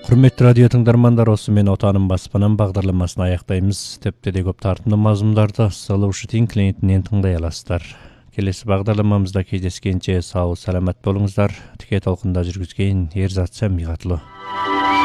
Құрметті радио тыңдармандар, осы мен отаным баспанам бағдарламасын аяқтаймыз. Тіпті де көп тартымды мазмұндарды Solution клиентінен тыңдай аласыздар. Келесі бағдарламамызда кездескенше сау саламат болыңыздар. Тіке толқында жүргізген Ерзат Сәмиғатұлы.